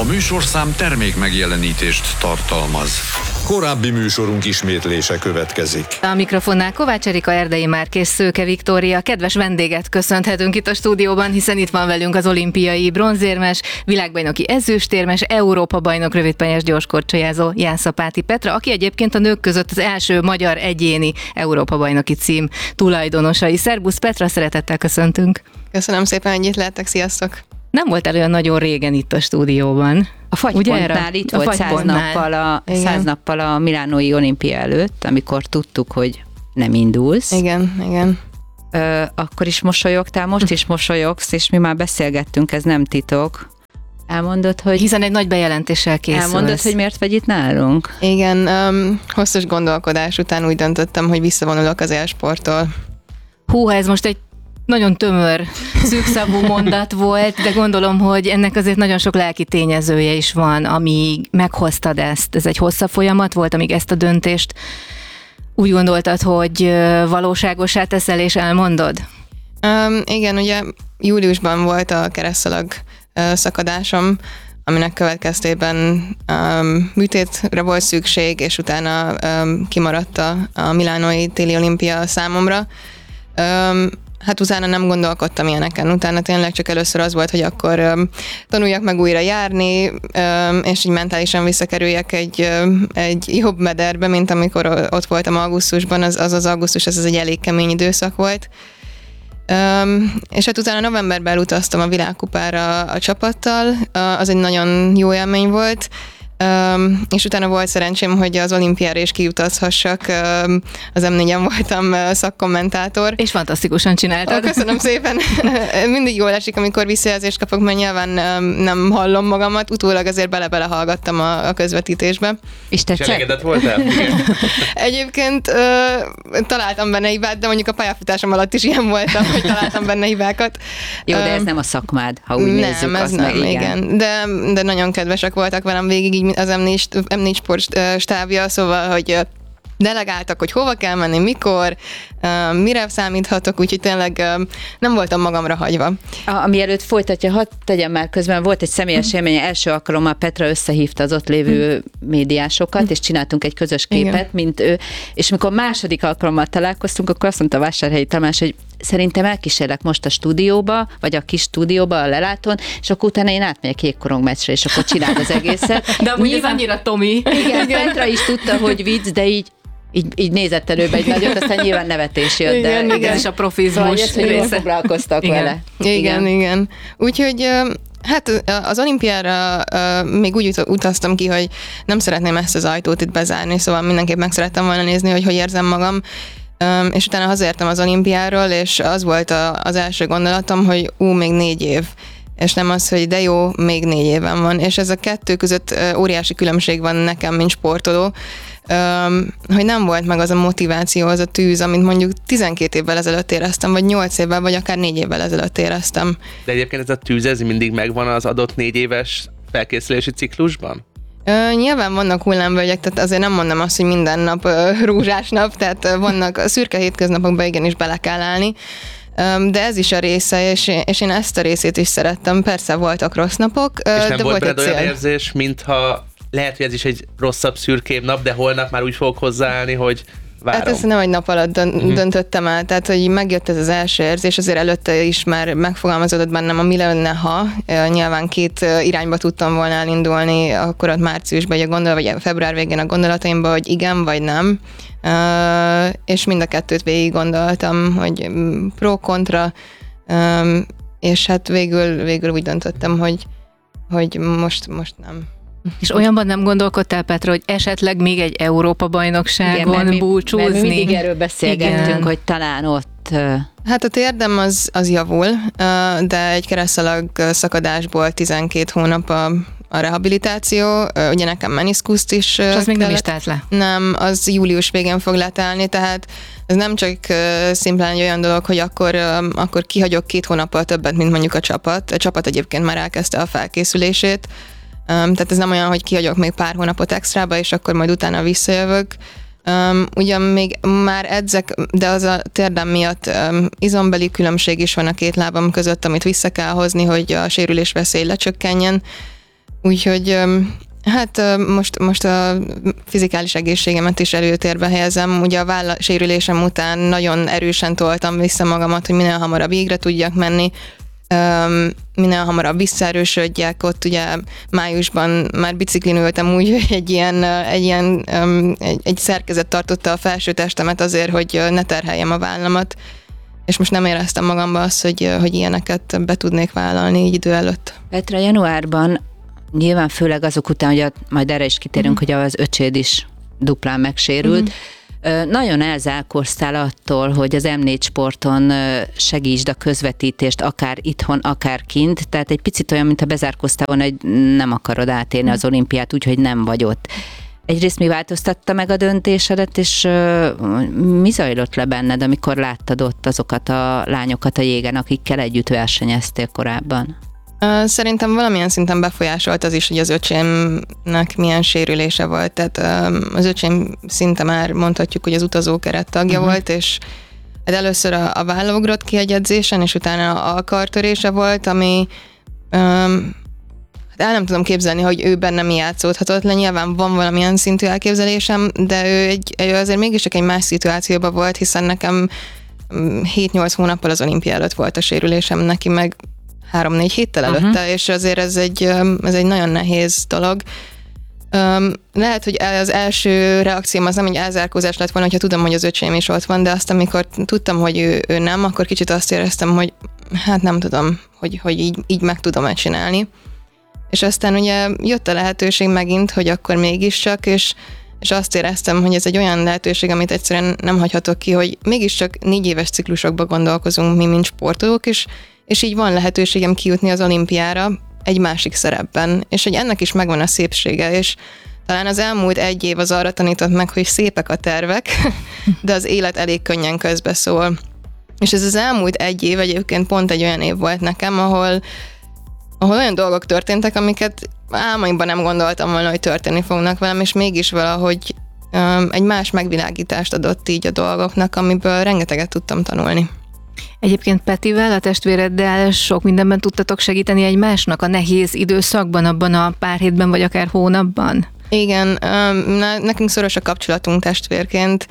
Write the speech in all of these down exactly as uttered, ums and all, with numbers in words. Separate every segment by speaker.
Speaker 1: A műsorszám termék megjelenítést tartalmaz. Korábbi műsorunk ismétlése következik.
Speaker 2: A mikrofonnál Kovács Erika, Erdei Márk és Szőke Viktória. Kedves vendéget köszönhetünk itt a stúdióban, hiszen itt van velünk az olimpiai bronzérmes, világbajnoki ezüstérmes, Európa-bajnok rövidpályás gyorskorcsolyázó Jászapáti Petra, aki egyébként a nők között az első magyar egyéni Európa-bajnoki cím tulajdonosai. Szerbusz Petra, szeretettel köszöntünk.
Speaker 3: Köszönöm szépen, hogy itt lehetek, sziasztok!
Speaker 2: Nem voltál olyan nagyon régen itt a stúdióban.
Speaker 4: A fagypontnál itt volt száz nappal, a, száz nappal a milánói olimpia előtt, amikor tudtuk, hogy nem indulsz.
Speaker 3: Igen, igen.
Speaker 4: Ö, akkor is mosolyogtál, most is mosolyogsz, és mi már beszélgettünk, ez nem titok. Elmondod, hogy...
Speaker 2: Hiszen egy nagy bejelentéssel készülsz.
Speaker 4: Elmondod, hogy miért vagy itt nálunk?
Speaker 3: Igen, um, hosszas gondolkodás után úgy döntöttem, hogy visszavonulok az élsporttól.
Speaker 2: Hú, ez most egy nagyon tömör, szűkszavú mondat volt, de gondolom, hogy ennek azért nagyon sok lelki tényezője is van, amíg meghoztad ezt. Ez egy hosszabb folyamat volt, amíg ezt a döntést úgy gondoltad, hogy valóságosá teszel és elmondod?
Speaker 3: Um, igen, ugye júliusban volt a keresztszalag uh, szakadásom, aminek következtében um, műtétre volt szükség, és utána um, kimaradt a, a milánói téli olimpia számomra. Um, Hát utána nem gondolkodtam ilyeneken, utána tényleg csak először az volt, hogy akkor um, tanuljak meg újra járni, um, és így mentálisan visszakerüljek egy, um, egy jobb mederbe, mint amikor ott voltam augusztusban, az az, az augusztus, ez az egy elég kemény időszak volt. Um, és hát utána novemberben elutaztam a világkupára a csapattal, uh, az egy nagyon jó élmény volt. Um, és utána volt szerencsém, hogy az olimpiára is kijutazhassak, um, az em négyen voltam uh, szakkommentátor.
Speaker 2: És fantasztikusan csináltad.
Speaker 3: Oh, köszönöm szépen. Mindig jól esik, amikor visszajelzést kapok, mert nyilván um, nem hallom magamat, utólag azért bele-bele hallgattam a, a közvetítésbe.
Speaker 4: És tetszett? És
Speaker 5: elégedett voltál?
Speaker 3: Egyébként uh, találtam benne hibát, de mondjuk a pályafutásom alatt is ilyen voltam, hogy találtam benne hibákat.
Speaker 4: Jó, de ez um, nem a szakmád, ha úgy
Speaker 3: nem,
Speaker 4: nézzük,
Speaker 3: ez
Speaker 4: azt
Speaker 3: nem,
Speaker 4: meg igen.
Speaker 3: igen. De, de nagyon kedvesek voltak velem végig, így az em négy Sport stábja, szóval, hogy delegáltak, hogy hova kell menni, mikor, mire számíthatok, úgyhogy tényleg nem voltam magamra hagyva.
Speaker 4: A, ami előtt folytatja, hadd tegyem már közben, volt egy személyes élmény, első alkalommal Petra összehívta az ott lévő médiásokat, és csináltunk egy közös képet, igen, mint ő, és mikor második alkalommal találkoztunk, akkor azt mondta Vásárhelyi Tamás, hogy szerintem elkísérlek most a stúdióba, vagy a kis stúdióba, a lelátón, és akkor utána én átmegyek jégkorong meccsre, és akkor csináld az egészet.
Speaker 2: De amúgy nyilván... ez annyira Tomi.
Speaker 4: Igen, igen, Petra is tudta, hogy vicc, de így Így, így nézett előbb egy nagyot, aztán nyilván nevetés jött,
Speaker 2: igen,
Speaker 4: de
Speaker 2: igen, és a profizmus
Speaker 4: szóval, hogy foglalkoztak
Speaker 2: igen.
Speaker 4: vele.
Speaker 3: Igen, igen, igen. Úgyhogy hát az olimpiára még úgy utaztam ki, hogy nem szeretném ezt az ajtót itt bezárni, szóval mindenképp meg szerettem volna nézni, hogy hogy érzem magam, és utána hazaértem az olimpiáról, és az volt az első gondolatom, hogy ú, még négy év. És nem az, hogy de jó, még négy éven van. És ez a kettő között óriási különbség van nekem, mint sportoló, hogy nem volt meg az a motiváció, az a tűz, amit mondjuk tizenkét évvel ezelőtt éreztem, vagy nyolc évvel, vagy akár négy évvel ezelőtt éreztem.
Speaker 5: De egyébként ez a tűz, ez mindig megvan az adott négy éves felkészülési ciklusban?
Speaker 3: Uh, nyilván vannak hullámvölgyek, tehát azért nem mondom azt, hogy minden nap uh, rúzsás nap, tehát uh, vannak a szürke hétköznapokban igenis bele kell állni. De ez is a része, és, és én ezt a részét is szerettem. Persze voltak rossz napok,
Speaker 5: és nem
Speaker 3: de
Speaker 5: volt,
Speaker 3: volt egy
Speaker 5: olyan
Speaker 3: cél.
Speaker 5: érzés, mintha lehet, hogy ez is egy rosszabb, szürkébb nap, de holnap már úgy fogok hozzáállni, hogy várom. Hát
Speaker 3: ezt nem egy nap alatt dön- döntöttem el, tehát hogy megjött ez az első érzés, azért előtte is már megfogalmazódott bennem a mi lenne, ha nyilván két irányba tudtam volna elindulni, akkor ott márciusban, vagy a gondol, vagy február végén a gondolataimban, hogy igen, vagy nem. Uh, és mind a kettőt végig gondoltam, hogy pro-kontra, um, és hát végül, végül úgy döntöttem, hogy, hogy most, most nem.
Speaker 2: És olyanban nem gondolkodtál, Petra, hogy esetleg még egy Európa-bajnokságon igen, búcsúzni?
Speaker 4: Mert mi mindig erről beszélgettünk, igen, hogy talán ott...
Speaker 3: Hát a térdem az, az javul, de egy keresztszalag szakadásból tizenkét hónap a, a rehabilitáció, ugye nekem meniszkuszt is
Speaker 2: és az
Speaker 3: kellett.
Speaker 2: még nem is telt le?
Speaker 3: Nem, az július végén fog letelni, tehát ez nem csak szimplán egy olyan dolog, hogy akkor, akkor kihagyok két hónappal többet, mint mondjuk a csapat. A csapat egyébként már elkezdte a felkészülését, tehát ez nem olyan, hogy kihagyok még pár hónapot extrába, és akkor majd utána visszajövök. Um, ugyan még már edzek, de az a térdem miatt um, izombeli különbség is van a két lábam között, amit vissza kell hozni, hogy a sérülés veszély lecsökkenjen. Úgyhogy hát most, most a fizikális egészségemet is előtérbe helyezem. Ugye a vállasérülésem után nagyon erősen toltam vissza magamat, hogy minél hamarabb végre tudjak menni, minél hamarabb visszaerősödjek. Ott ugye májusban már biciklin ültem úgy, hogy egy ilyen, egy, ilyen egy, egy szerkezet tartotta a felső testemet azért, hogy ne terheljem a vállamat, és most nem éreztem magamba azt, hogy, hogy ilyeneket be tudnék vállalni így idő előtt.
Speaker 4: Petra, januárban nyilván főleg azok után, hogy a, majd erre is kitérünk, mm. hogy az öcséd is duplán megsérült. Mm. Nagyon elzárkóztál attól, hogy az em négy Sporton segítsd a közvetítést, akár itthon, akár kint, tehát egy picit olyan, mintha bezárkóztál volna, hogy nem akarod átélni mm. az olimpiát, úgyhogy nem vagy ott. Egyrészt mi változtatta meg a döntésedet, és mi zajlott le benned, amikor láttad ott azokat a lányokat a jégen, akikkel együtt versenyeztél korábban?
Speaker 3: Szerintem valamilyen szinten befolyásolt az is, hogy az öcsémnek milyen sérülése volt. Tehát az öcsém szinte már mondhatjuk, hogy az utazókeret tagja uh-huh. volt, és hát először a, a válla ugrott ki egy edzésen, és utána a kartörése volt, ami um, hát el nem tudom képzelni, hogy ő benne mi játszódhatott le. Nyilván van valamilyen szintű elképzelésem, de ő, egy, ő azért mégiscsak egy más szituációban volt, hiszen nekem hét-nyolc hónappal az olimpia előtt volt a sérülésem, neki meg három-négy héttel előtte, uh-huh. és azért ez egy, ez egy nagyon nehéz dolog. Um, lehet, hogy az első reakcióm az nem egy elzárkózás lett volna, hogyha tudom, hogy az öcsém is ott van, de azt, amikor tudtam, hogy ő, ő nem, akkor kicsit azt éreztem, hogy hát nem tudom, hogy, hogy így, így meg tudom-e csinálni. És aztán ugye jött a lehetőség megint, hogy akkor mégiscsak, és, és azt éreztem, hogy ez egy olyan lehetőség, amit egyszerűen nem hagyhatok ki, hogy mégiscsak négy éves ciklusokba gondolkozunk mi, mint sportolók, és és így van lehetőségem kijutni az olimpiára egy másik szerepben, és hogy ennek is megvan a szépsége, és talán az elmúlt egy év az arra tanított meg, hogy szépek a tervek, de az élet elég könnyen közbeszól. És ez az elmúlt egy év egyébként pont egy olyan év volt nekem, ahol, ahol olyan dolgok történtek, amiket álmaimban nem gondoltam volna, hogy történni fognak velem, és mégis valahogy um, egy más megvilágítást adott így a dolgoknak, amiből rengeteget tudtam tanulni.
Speaker 2: Egyébként Petivel, a testvéreddel sok mindenben tudtatok segíteni egymásnak a nehéz időszakban, abban a pár hétben, vagy akár hónapban?
Speaker 3: Igen, nekünk szoros a kapcsolatunk testvérként.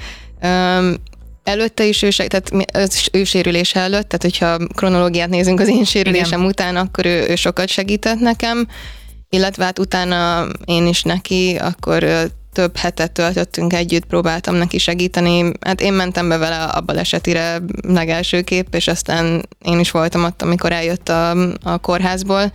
Speaker 3: Előtte is ő, tehát ő sérülése előtt, tehát hogyha kronológiát nézünk az én sérülésem Igen. után, akkor ő, ő sokat segített nekem, illetve hát utána én is neki, akkor több hetet töltöttünk együtt, próbáltam neki segíteni. Hát én mentem be vele a balesetire legelsőképp, és aztán én is voltam ott, amikor eljött a, a kórházból.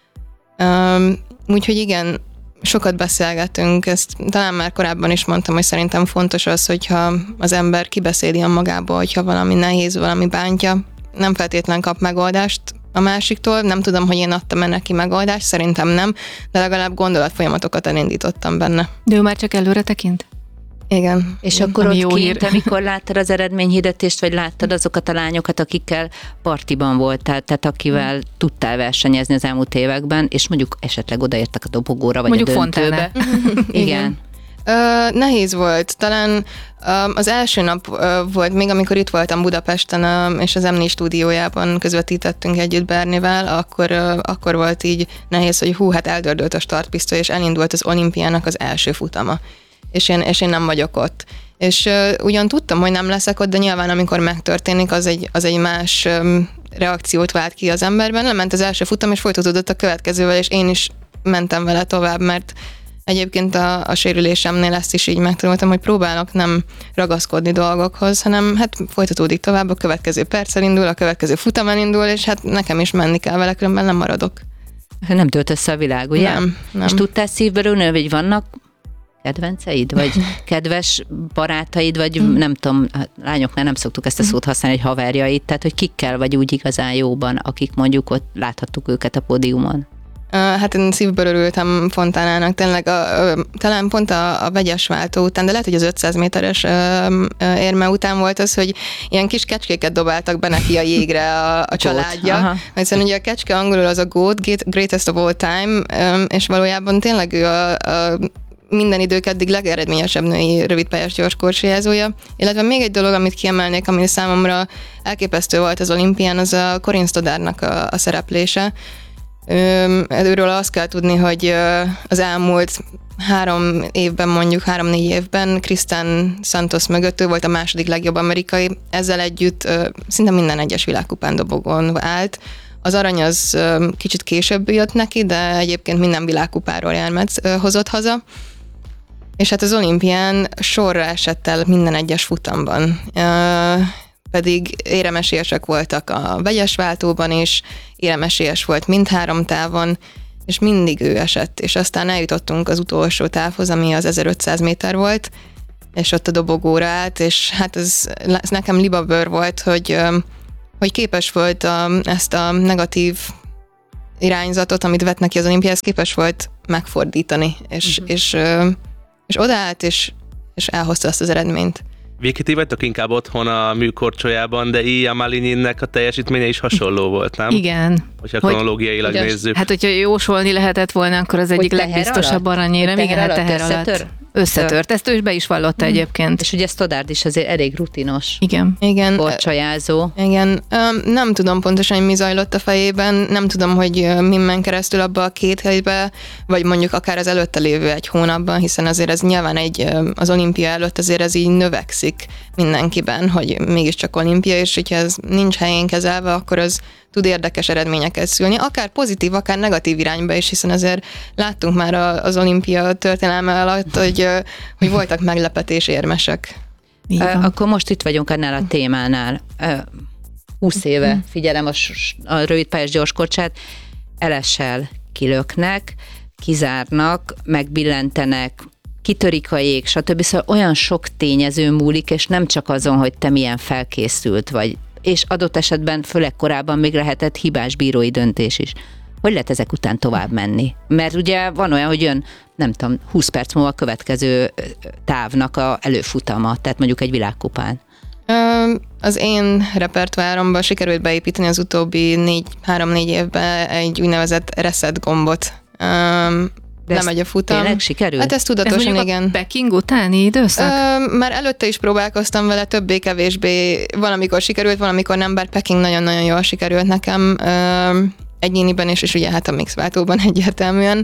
Speaker 3: Um, úgyhogy igen, sokat beszélgetünk, ezt talán már korábban is mondtam, hogy szerintem fontos az, hogyha az ember kibeszéli önmagából, hogyha valami nehéz, valami bántja, nem feltétlen kap megoldást a másiktól, nem tudom, hogy én adtam-e neki megoldást, szerintem nem, de legalább gondolatfolyamatokat elindítottam benne.
Speaker 2: De ő már csak előre tekint?
Speaker 3: Igen.
Speaker 4: És akkor ott kint, amikor láttad az eredményhirdetést, vagy láttad azokat a lányokat, akikkel partiban voltál, tehát akivel hmm. tudtál versenyezni az elmúlt években, és mondjuk esetleg odaértek a dobogóra, vagy mondjuk a döntőbe. Igen. Igen.
Speaker 3: Uh, nehéz volt. Talán uh, az első nap uh, volt, még amikor itt voltam Budapesten, uh, és az em négy stúdiójában közvetítettünk együtt Bernivel, akkor, uh, akkor volt így nehéz, hogy hú, hát eldördült a startpisztoly, és elindult az olimpiának az első futama. És én, és én nem vagyok ott. És uh, ugyan tudtam, hogy nem leszek ott, de nyilván amikor megtörténik, az egy, az egy más um, reakciót vált ki az emberben. Lement az első futam, és folytatódott a következővel, és én is mentem vele tovább, mert egyébként a, a sérülésemnél ezt is így megtanultam, hogy próbálok nem ragaszkodni dolgokhoz, hanem hát folytatódik tovább, a következő perc elindul, a következő futam elindul, és hát nekem is menni kell vele, különben nem maradok.
Speaker 4: Nem tölt össze a világ, ugye?
Speaker 3: Nem, nem.
Speaker 4: És tudtál szívből ülni, hogy vannak kedvenceid, vagy kedves barátaid, vagy mm. nem tudom, lányoknál nem szoktuk ezt a szót használni, hogy haverjaid, tehát hogy kikkel vagy úgy igazán jóban, akik mondjuk ott láthattuk őket a pódiumon?
Speaker 3: Hát én szívből örültem Fontánának, tényleg a, a, talán pont a, a vegyes váltó után, de lehet, hogy az ötszáz méteres ö, ö, érme után volt az, hogy ilyen kis kecskéket dobáltak be neki a jégre a, a családja. Hiszen ugye a kecske angolul az a GOAT, Greatest of All Time, ö, és valójában tényleg ő a, a minden idők eddig legeredményesebb női rövidpályás gyorskorsijázója. Illetve még egy dolog, amit kiemelnék, ami számomra elképesztő volt az olimpián, az a Corinne Stoddardnak a, a szereplése. Erről azt kell tudni, hogy az elmúlt három évben, mondjuk három-négy évben Cristian Santos mögött ő volt a második legjobb amerikai, ezzel együtt szinte minden egyes világkupán dobogón állt. Az arany az kicsit később jött neki, de egyébként minden világkupáról érmet hozott haza. És hát az olimpián sorra esett el minden egyes futamban. Pedig éremesélyesek voltak a vegyes váltóban is, éremesélyes volt mindhárom távon, és mindig ő esett. És aztán eljutottunk az utolsó távhoz, ami az ezerötszáz méter volt, és ott a dobogóra állt, és hát ez, ez nekem libabőr volt, hogy, hogy képes volt a, ezt a negatív irányzatot, amit vett neki az olimpiához, képes volt megfordítani, és, uh-huh. és, és odaállt, és, és elhozta azt az eredményt.
Speaker 5: Viki, ti vagytok inkább otthon a műkorcsolyában, de Ilia Malininnek a teljesítménye is hasonló volt, nem?
Speaker 2: Igen.
Speaker 5: Hogyha kronológiailag
Speaker 2: hogy,
Speaker 5: nézzük.
Speaker 2: Hát, hogyha jósolni lehetett volna, akkor az egyik legbiztosabb aranyérem. Igen, hát teher alatt. Összetör? Összetört. Ezt ő is be is vallotta hmm. egyébként.
Speaker 4: És ugye Stoddard is azért elég rutinos.
Speaker 2: Igen.
Speaker 3: Igen.
Speaker 4: Korcsolyázó.
Speaker 3: Igen. Nem tudom pontosan, hogy mi zajlott a fejében, nem tudom, hogy mi ment keresztül abba a két helybe, vagy mondjuk akár az előtte lévő egy hónapban, hiszen azért ez nyilván egy, az olimpia előtt azért ez így növekszik mindenkiben, hogy mégiscsak olimpia, és hogyha ez nincs helyén kezelve, akkor az tud érdekes eredményeket szülni, akár pozitív, akár negatív irányba is, hiszen azért láttunk már az olimpia történelme alatt, hogy, hogy voltak meglepetés érmesek.
Speaker 4: Uh, akkor most itt vagyunk annál a témánál. Uh, húsz éve figyelem a, a rövidpályás gyorskorcsát, elesel, kilöknek, kizárnak, megbillentenek, kitörik a jég, stb. Szóval olyan sok tényező múlik, és nem csak azon, hogy te milyen felkészült vagy, és adott esetben, főleg korábban még lehetett hibás bírói döntés is. Hogy lehet ezek után tovább menni? Mert ugye van olyan, hogy jön, nem tudom, húsz perc múlva a következő távnak a előfutama, tehát mondjuk egy világkupán.
Speaker 3: Az én repertoáromban sikerült beépíteni az utóbbi négy, három-négy évben egy úgynevezett reset gombot.
Speaker 4: De
Speaker 3: nem megy a futam.
Speaker 4: Tényleg sikerült?
Speaker 3: Hát ez tudatosan,
Speaker 2: ez
Speaker 3: igen.
Speaker 2: A Peking utáni időszak?
Speaker 3: Ö, már előtte is próbálkoztam vele, többé-kevésbé valamikor sikerült, valamikor nem, bár Peking nagyon-nagyon jól sikerült nekem ö, egyéniben is, és ugye hát a mix váltóban egyértelműen.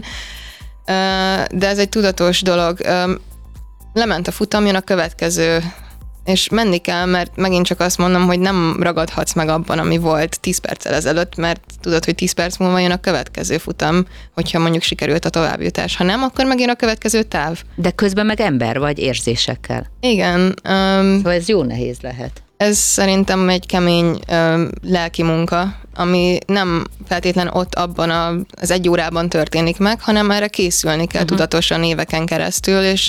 Speaker 3: Ö, de ez egy tudatos dolog. Ö, lement a futam, jön a következő, és menni kell, mert megint csak azt mondom, hogy nem ragadhatsz meg abban, ami volt tíz perccel ezelőtt, mert tudod, hogy tíz perc múlva jön a következő futam, hogyha mondjuk sikerült a továbbjutás. Ha nem, akkor megint a következő táv.
Speaker 4: De közben meg ember vagy érzésekkel.
Speaker 3: Igen. Um,
Speaker 4: szóval ez jó nehéz lehet.
Speaker 3: Ez szerintem egy kemény um, lelki munka, ami nem feltétlen ott abban a, az egy órában történik meg, hanem erre készülni kell uh-huh. tudatosan éveken keresztül, és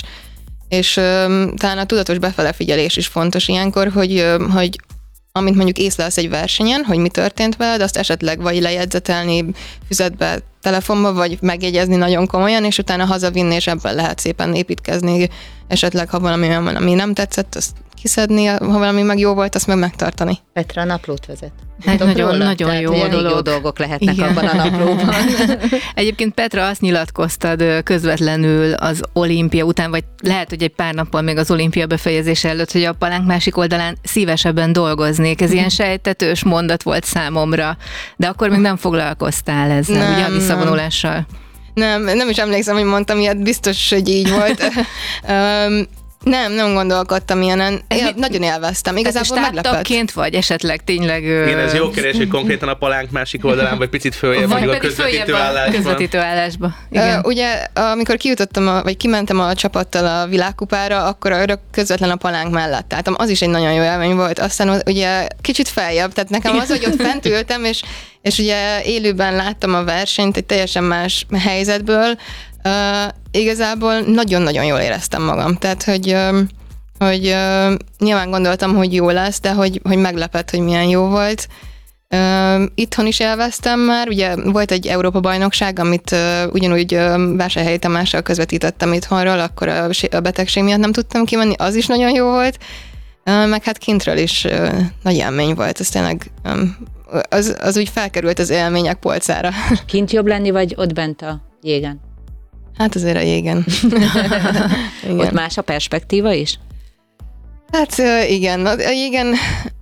Speaker 3: és um, talán a tudatos befelefigyelés is fontos ilyenkor, hogy, um, hogy amit mondjuk észlelsz egy versenyen, hogy mi történt veled, azt esetleg vagy lejegyzetelni füzetbe, telefonba, vagy megjegyezni nagyon komolyan, és utána hazavinni, és ebben lehet szépen építkezni, esetleg ha valami olyan van, ami nem tetszett, azt kiszedni, ha valami meg jó volt, azt meg megtartani.
Speaker 4: Petra naplót vezet.
Speaker 2: Hát nagyon, nagyon
Speaker 4: Tehát,
Speaker 2: jó dolog.
Speaker 4: jó dolgok lehetnek
Speaker 2: Igen.
Speaker 4: abban a naplóban.
Speaker 2: Egyébként Petra, azt nyilatkoztad közvetlenül az olimpia után, vagy lehet, hogy egy pár nappal még az olimpia befejezése előtt, hogy a palánk másik oldalán szívesebben dolgoznék. Ez ilyen sejtetős mondat volt számomra, de akkor még nem foglalkoztál ezzel, nem, ugye a visszavonulással?
Speaker 3: Nem, nem is emlékszem, hogy mondtam ilyet, biztos, hogy így volt. um, Nem, nem gondolkodtam ilyenen. Én nagyon élveztem. Igazából meglepett.
Speaker 2: Vagy esetleg tényleg...
Speaker 5: Igen, ez jó kérdés, hogy konkrétan a palánk másik oldalán, vagy picit följebb,
Speaker 2: vagy
Speaker 5: a közvetítő állásban.
Speaker 2: közvetítő állásba. Igen.
Speaker 3: Uh, ugye, amikor kijutottam, a, vagy kimentem a csapattal a világkupára, akkor arra közvetlen a palánk mellett álltam. Az is egy nagyon jó élmény volt. Aztán ugye kicsit feljebb, tehát nekem az, hogy ott fent ültem, és, és ugye élőben láttam a versenyt egy teljesen más helyzetből, Uh, igazából nagyon-nagyon jól éreztem magam. Tehát, hogy, uh, hogy uh, nyilván gondoltam, hogy jó lesz, de hogy, hogy meglepett, hogy milyen jó volt. Uh, itthon is élveztem már, ugye volt egy Európa-bajnokság, amit uh, ugyanúgy uh, Vásárhelyi Tamással közvetítettem itthonról, akkor a, a betegség miatt nem tudtam kimenni, az is nagyon jó volt. Uh, meg hát kintről is uh, nagy élmény volt, ez tényleg um, az, az úgy felkerült az élmények polcára.
Speaker 4: Kint jobb lenni, vagy ott bent a jégen?
Speaker 3: Hát azért a jégen.
Speaker 4: Ott más a perspektíva is?
Speaker 3: Hát igen, a jégen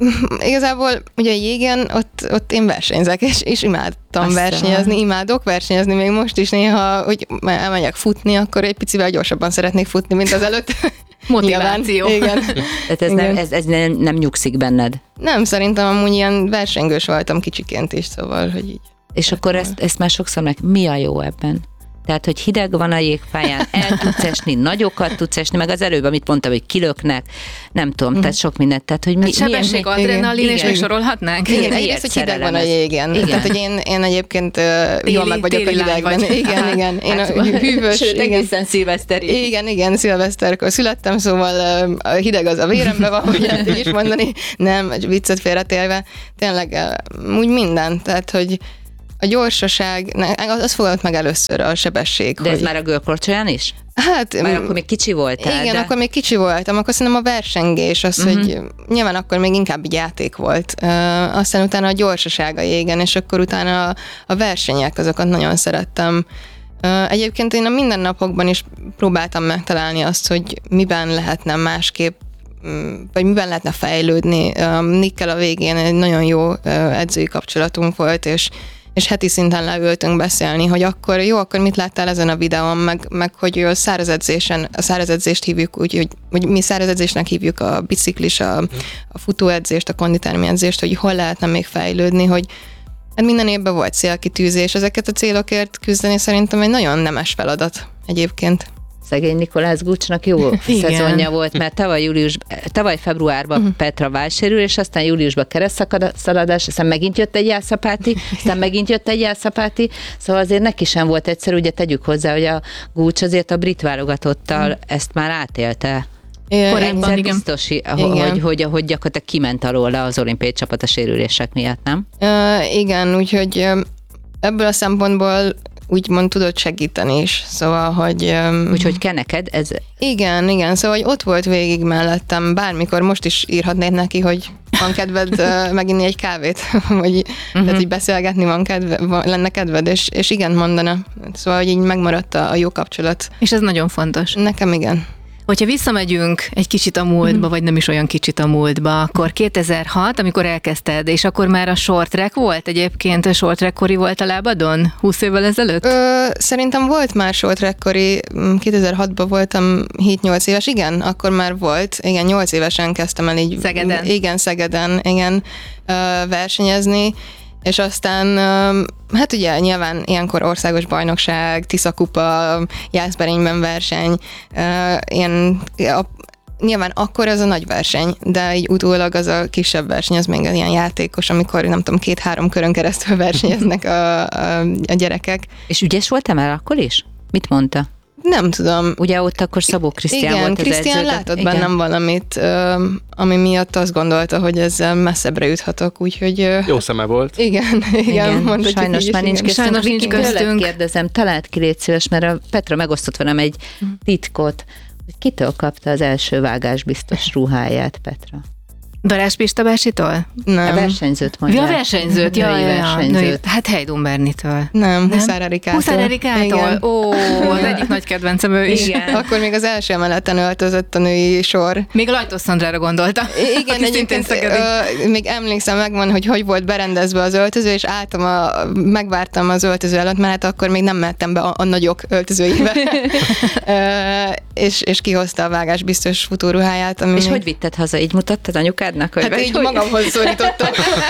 Speaker 3: igazából ugye a jégen ott, ott én versenyzek, és, és imádtam
Speaker 4: Aztán.
Speaker 3: versenyezni, imádok versenyezni, még most is néha, hogy elmegyek futni, akkor egy picivel gyorsabban szeretnék futni, mint az előtt.
Speaker 2: Motiváció.
Speaker 3: Nyilván, igen.
Speaker 4: Tehát ez,
Speaker 3: Igen.
Speaker 4: nem, ez, ez nem, nem nyugszik benned.
Speaker 3: Nem, szerintem amúgy ilyen versengős voltam kicsiként is, szóval, hogy így.
Speaker 4: És akkor ezt, ezt már sokszor meg, mi a jó ebben? Tehát, hogy hideg van a jégpályán, el tudsz esni, nagyokat tudsz esni, meg az előbb, amit mondtam, hogy kilöknek, nem tudom, tehát sok mindent. Tehát, hogy mi,
Speaker 2: Hát sebesség,
Speaker 4: milyen,
Speaker 2: adrenalin, és
Speaker 4: igen.
Speaker 2: még sorolhatnánk?
Speaker 3: Igen,
Speaker 4: Miért
Speaker 3: egyrészt, hogy hideg van a
Speaker 4: szerelem ez?
Speaker 3: jégen.
Speaker 4: Igen.
Speaker 3: Tehát, hogy én, én egyébként uh,
Speaker 2: Téli-
Speaker 3: jól meg vagyok a
Speaker 2: téli lány
Speaker 3: hidegben.
Speaker 2: vagy.
Speaker 3: Igen,
Speaker 2: Aha.
Speaker 3: igen. Én a
Speaker 4: Hát,
Speaker 3: hűvös,
Speaker 4: sőt,
Speaker 3: igen.
Speaker 4: egészen szilveszteri.
Speaker 3: Igen, igen, szilveszterkor születtem, szóval uh, a hideg az a véremben van, hogy lehet így is mondani. Nem, viccet félretélve. Tényleg uh, úgy minden. Tehát, hogy a gyorsaság, ne, az fogott meg először a sebesség.
Speaker 4: De ez
Speaker 3: hogy,
Speaker 4: már a görkorcsolyan is?
Speaker 3: hát,
Speaker 4: Már akkor még kicsi voltál,
Speaker 3: igen,
Speaker 4: de...
Speaker 3: akkor még kicsi voltam, akkor szerintem a versengés az, uh-huh. hogy nyilván akkor még inkább így játék volt. Uh, aztán utána a gyorsaság a jégen, és akkor utána a, a versenyek, azokat nagyon szerettem. Uh, egyébként én a mindennapokban is próbáltam megtalálni azt, hogy miben lehetne másképp, vagy miben lehetne fejlődni. Um, Nickkel a végén egy nagyon jó uh, edzői kapcsolatunk volt, és és heti szinten leültünk beszélni, hogy akkor jó, akkor mit láttál ezen a videón, meg, meg hogy a szárazedzésen, a szárazedzést hívjuk úgy, hogy, hogy mi szárazedzésnek hívjuk a biciklis, a, a futóedzést, a konditermi edzést, hogy hol lehetne még fejlődni, hogy hát minden évben volt célkitűzés, ezeket a célokért küzdeni szerintem egy nagyon nemes feladat egyébként.
Speaker 4: Szegény Nikolász Gucsnak jó
Speaker 2: Igen.
Speaker 4: szezonja volt, mert tavaly, július, tavaly februárban uh-huh. Petra válsérül, és aztán júliusban keresztszaladás, aztán megint jött egy jelszapáti, aztán megint jött egy jelszapáti, szóval azért neki sem volt egyszerű, ugye tegyük hozzá, hogy a Gucs azért a brit válogatottal uh-huh. ezt már átélte.
Speaker 2: Korábban,
Speaker 4: Egyszer
Speaker 2: igen.
Speaker 4: biztos, hogy,
Speaker 3: Igen.
Speaker 4: hogy, hogy, hogy gyakorlatilag kiment alól az olimpiai csapat a sérülések miatt, nem?
Speaker 3: Uh, igen, úgyhogy um, ebből a szempontból úgymond tudott segíteni is, szóval, hogy... Um,
Speaker 4: Úgyhogy kell neked ez...
Speaker 3: Igen, igen, szóval hogy ott volt végig mellettem, bármikor most is írhatnék neki, hogy van kedved uh, meginni egy kávét, vagy uh-huh. tehát, hogy beszélgetni van kedve, van, lenne kedved, és, és igen mondana. Szóval, hogy így megmaradt a, a jó kapcsolat.
Speaker 2: És ez nagyon fontos.
Speaker 3: Nekem igen.
Speaker 2: Hogyha visszamegyünk egy kicsit a múltba, vagy nem is olyan kicsit a múltba, akkor kétezer-hat, amikor elkezdted, és akkor már a short track volt egyébként, a short track kori volt a lábadon húsz évvel ezelőtt?
Speaker 3: Ö, szerintem volt már short track-kori, kétezer-hatban voltam hét-nyolc éves, igen, akkor már volt, igen, nyolc évesen kezdtem el így.
Speaker 2: Szegeden.
Speaker 3: Igen, Szegeden, igen, ö, versenyezni, és aztán, hát ugye nyilván ilyenkor országos bajnokság, Tisza kupa, Jászberényben verseny, ilyen, a, nyilván akkor ez a nagy verseny, de így utólag az a kisebb verseny, az még ilyen játékos, amikor nem tudom, két-három körön keresztül versenyeznek a, a, a gyerekek.
Speaker 4: És ügyes voltam el akkor is? Mit mondta?
Speaker 3: Nem tudom.
Speaker 4: Ugye ott akkor Szabó Krisztián
Speaker 3: Igen,
Speaker 4: volt az
Speaker 3: Krisztián
Speaker 4: edző, de-
Speaker 3: látott
Speaker 4: igen.
Speaker 3: bennem valamit, ami miatt azt gondolta, hogy ezzel messzebbre juthatok, úgyhogy...
Speaker 5: Jó szeme volt.
Speaker 3: Igen, igen,
Speaker 4: Igen,
Speaker 3: mondhatjuk
Speaker 4: sajnos
Speaker 3: így is,
Speaker 4: már nincs
Speaker 3: igen.
Speaker 4: köztünk.
Speaker 2: Sajnos nincs
Speaker 4: Viki, tőled
Speaker 2: köztünk.
Speaker 4: kérdezem, találd ki, légy szíves, mert a Petra megosztott velem egy titkot, hogy kitől kapta az első vágás biztos ruháját, Petra?
Speaker 2: Darás Pista bácsitól?
Speaker 4: A
Speaker 3: Nem,
Speaker 4: versenyzőt
Speaker 2: Ja,
Speaker 4: mondják.
Speaker 2: a versenyzőt, ja,
Speaker 4: Női
Speaker 2: ja, ja.
Speaker 4: versenyzőt.
Speaker 2: Női- Hát Heidun Bernitől.
Speaker 3: nem, Huszár Erikától.
Speaker 2: Huszár Erikától?
Speaker 3: Igen.
Speaker 2: Ó, az egyik nagy kedvencem ő is.
Speaker 4: Igen.
Speaker 3: Akkor még az első emeleten öltözött a női sor.
Speaker 2: Még Lajtos Szandrára gondoltam.
Speaker 3: Igen,
Speaker 2: aki szintén
Speaker 3: egyébként
Speaker 2: szegedi.
Speaker 3: ö, még emlékszem megvan, hogy hogy volt berendezve az öltöző, és álltam, a, megvártam az öltöző előtt, mert hát akkor még nem mehettem be a, a nagyok öltözőibe. ö, és, és kihozta a vágás biztos futóruháját. Ami
Speaker 4: És
Speaker 3: még...
Speaker 4: hogy vitted haza? Így mutattad anyukádnak? Hogy
Speaker 3: Hát
Speaker 4: vagy
Speaker 3: így
Speaker 4: hogy?
Speaker 3: magamhoz szorítottam.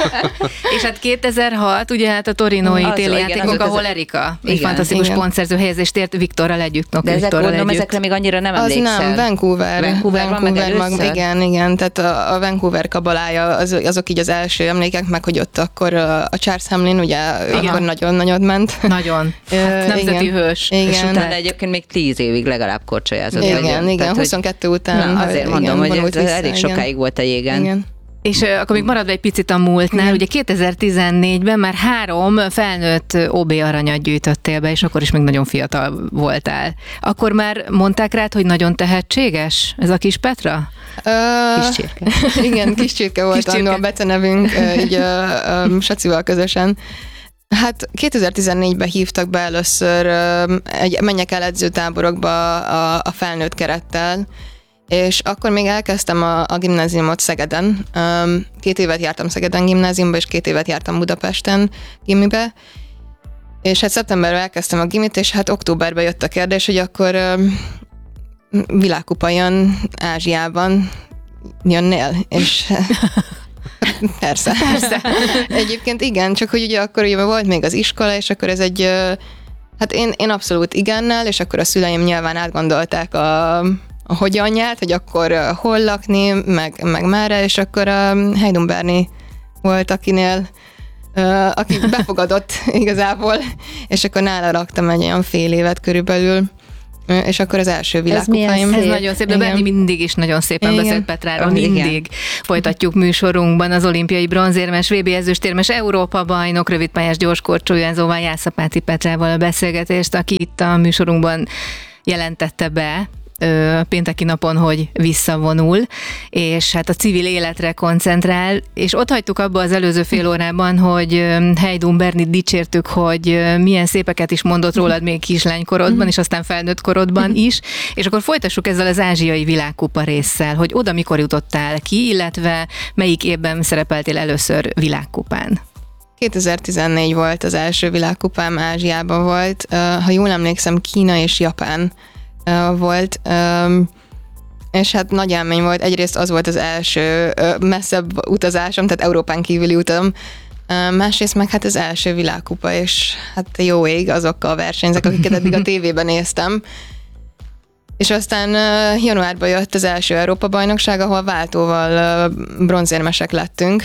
Speaker 2: És hát kétezer-hat, ugye hát a torinói
Speaker 4: Az,
Speaker 2: téli
Speaker 4: igen,
Speaker 2: játékunk,
Speaker 4: az
Speaker 2: ahol
Speaker 4: ötöző-
Speaker 2: Erika egy
Speaker 4: Igen,
Speaker 2: fantasztikus
Speaker 3: igen.
Speaker 2: pontszerző helyezést ért Viktorral együtt, Nok
Speaker 4: De ezek,
Speaker 2: Viktorral
Speaker 4: gondolom,
Speaker 2: együtt.
Speaker 4: ezekre még annyira nem
Speaker 3: Az
Speaker 4: emlékszel.
Speaker 3: nem, Vancouver.
Speaker 4: Vancouver van meg először?
Speaker 3: Igen, igen, tehát a, a Vancouver kabalája, az, azok így az első emlékek, meg hogy ott akkor a, a Charles Hamlin, ugye
Speaker 2: Igen.
Speaker 3: akkor nagyon nagyot ment.
Speaker 2: Nagyon.
Speaker 3: Ö,
Speaker 2: Hát nemzeti
Speaker 3: igen.
Speaker 2: hős.
Speaker 3: Igen.
Speaker 4: És utána egyébként még tíz évig legalább korcsolyázott.
Speaker 3: Igen,
Speaker 4: vagy-
Speaker 3: igen,
Speaker 4: tehát, hogy-
Speaker 3: huszonkettő után.
Speaker 4: Na, azért
Speaker 3: igen,
Speaker 4: mondom, hogy
Speaker 3: vonult
Speaker 4: ez
Speaker 3: vissza,
Speaker 4: elég
Speaker 3: igen.
Speaker 4: sokáig volt a jégen.
Speaker 3: Igen.
Speaker 2: És ö, akkor még maradva egy picit a múltnál,
Speaker 3: Igen.
Speaker 2: ugye kétezer-tizennégyben már három felnőtt ó bé aranyat gyűjtöttél be, és akkor is még nagyon fiatal voltál. Akkor már mondták rád, hogy nagyon tehetséges ez a kis Petra?
Speaker 3: Ö,
Speaker 4: Kis csirke.
Speaker 3: Igen, kis csirke volt
Speaker 2: Kis csirke.
Speaker 3: annó a becenevünk, ö, így ö, ö, Sacival közösen. Hát kétezer-tizennégyben hívtak be először, ö, egy menjek el edzőtáborokba a, a felnőtt kerettel, és akkor még elkezdtem a, a gimnáziumot Szegeden. Um, két évet jártam Szegeden gimnáziumba, és két évet jártam Budapesten gimibe. És hát szeptemberben elkezdtem a gimit, és hát októberben jött a kérdés, hogy akkor um, világkupa jön Ázsiában, jönnél? És persze. persze. Egyébként igen, csak hogy ugye akkor ugye volt még az iskola, és akkor ez egy, hát én, én abszolút igennel, és akkor a szüleim nyilván átgondolták a, a hogyanját, hogy akkor hol lakni, meg, meg merre, és akkor a Heidun Berni volt, akinél aki befogadott igazából, és akkor nála raktam egy olyan fél évet körülbelül, és akkor az első világkupaim.
Speaker 2: Ez, ez nagyon szép, de Berni mindig is nagyon szépen igen. beszélt Petráról, oh, mindig. Igen. Folytatjuk műsorunkban az olimpiai bronzérmes, vé bé ezüstérmes, Európa bajnok, rövidpályás gyorskorcsolyázóval, Jászapáti Petrával a beszélgetést, aki itt a műsorunkban jelentette be pénteki napon, hogy visszavonul, és hát a civil életre koncentrál, és ott hagytuk abba az előző fél órában, hogy Heidun Bernit dicsértük, hogy milyen szépeket is mondott rólad még kislánykorodban, és aztán felnőtt korodban is, és akkor folytassuk ezzel az ázsiai világkupa résszel, hogy oda mikor jutottál ki, illetve melyik évben szerepeltél először világkupán?
Speaker 3: kétezer-tizennégy volt az első világkupám, Ázsiában volt, ha jól emlékszem, Kína és Japán volt, és hát nagy élmény volt. Egyrészt az volt az első messzebb utazásom, tehát Európán kívüli utam, másrészt meg hát az első világkupa, és hát jó ég azokkal a versenyzek, akiket eddig a tévében néztem. És aztán januárban jött az első Európa-bajnokság, ahol váltóval bronzérmesek lettünk.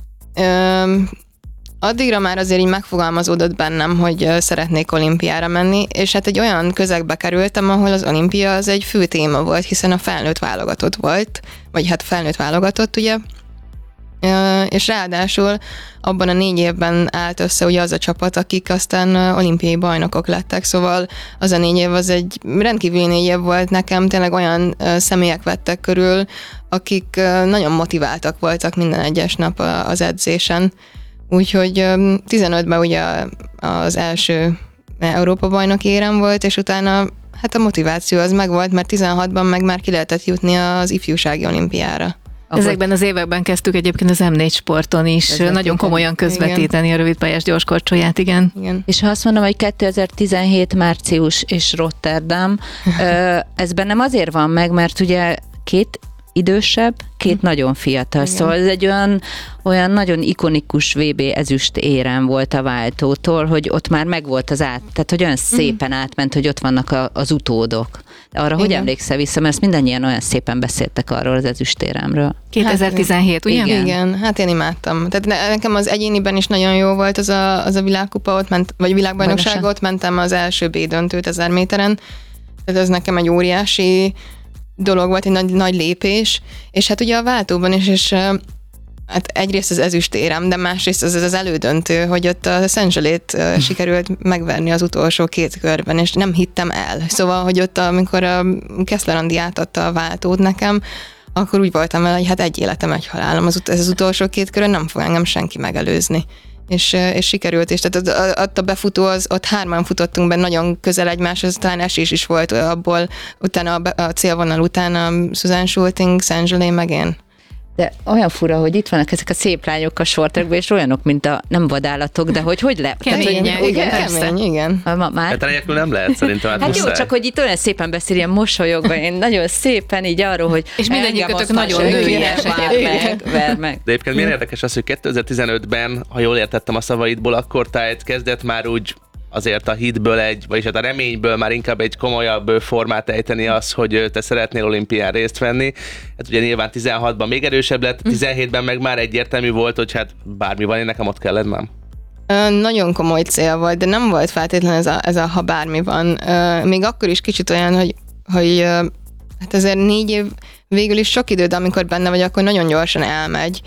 Speaker 3: Addigra már azért így megfogalmazódott bennem, hogy szeretnék olimpiára menni, és hát egy olyan közegbe kerültem, ahol az olimpia az egy fő téma volt, hiszen a felnőtt válogatott volt, vagy hát felnőtt válogatott, ugye, és ráadásul abban a négy évben állt össze ugye az a csapat, akik aztán olimpiai bajnokok lettek, szóval az a négy év az egy rendkívüli négy év volt nekem, tényleg olyan személyek vettek körül, akik nagyon motiváltak voltak minden egyes nap az edzésen. Úgyhogy tizenötben ugye az első Európa-bajnoki érem volt, és utána hát a motiváció az megvolt, mert tizenhatban meg már ki lehetett jutni az ifjúsági olimpiára.
Speaker 2: Ezekben az években kezdtük egyébként az em négy sporton is Ezek nagyon komolyan közvetíteni igen. a rövidpályás gyorskorcsolyát, igen. igen.
Speaker 4: És ha azt mondom, hogy kétezer-tizenhét március és Rotterdam, ez bennem azért van meg, mert ugye két idősebb, két hm. nagyon fiatal. Igen. Szóval ez egy olyan, olyan nagyon ikonikus vé bé ezüst érem volt a váltótól, hogy ott már megvolt az át, tehát hogy olyan szépen átment, hogy ott vannak a, az utódok. De arra igen. hogy emlékszel vissza, mert ezt mindannyian olyan szépen beszéltek arról az ezüstéremről.
Speaker 2: kétezer-tizenhét, hát, ugye?
Speaker 3: Igen. igen, hát én imádtam. Tehát nekem az egyéniben is nagyon jó volt az a, az a világkupa, ott ment, vagy világbajnokság, ott mentem az első B döntőt ezer méteren. Tehát ez nekem egy óriási dolog volt, egy nagy, nagy lépés, és hát ugye a váltóban is, és hát egyrészt az ezüstérem, de másrészt az az elődöntő, hogy ott a Szent-Zsolét sikerült megverni az utolsó két körben, és nem hittem el. Szóval, hogy ott, amikor a Keszler Andi átadta a váltót nekem, akkor úgy voltam vele, hogy hát egy életem, egy halálom, az, ez az utolsó két körön nem fog engem senki megelőzni. És, és sikerült, és tehát ott a befutó, az, ott hárman futottunk be nagyon közel egymáshoz, talán esés is volt abból, utána a, a célvonal után a Susan Schulting, Szent-Zsolé, meg én.
Speaker 4: De olyan fura, hogy itt vannak ezek a szép lányok a sortrakban, és olyanok, mint a nem vadállatok, de hogy hogy le...
Speaker 2: Kemény,
Speaker 3: igen, igen, kemény, igen.
Speaker 4: Ma, már?
Speaker 5: Hát enélkül nem lehet szerintem. Hát,
Speaker 4: hát jó, csak hogy itt olyan szépen beszél, ilyen mosolyogva, én nagyon szépen így arról, hogy
Speaker 2: és mindegyikőtök nagyon nőies
Speaker 4: meg, ver meg.
Speaker 5: De egyébként miért érdekes az, hogy kétezer-tizenötben, ha jól értettem a szavaidból, akkor tájt kezdett már úgy azért a hitből egy, vagyis hát a reményből már inkább egy komolyabb formát ejteni az, hogy te szeretnél olimpián részt venni. Hát ugye nyilván tizenhatban még erősebb lett, tizenhétben meg már egyértelmű volt, hogy hát bármi van, én nekem ott kell lennem.
Speaker 3: Nagyon komoly cél volt, de nem volt feltétlenül ez a, ez a ha bármi van. Még akkor is kicsit olyan, hogy, hogy hát azért négy év végül is sok idő, de amikor benne vagy, akkor nagyon gyorsan elmegy.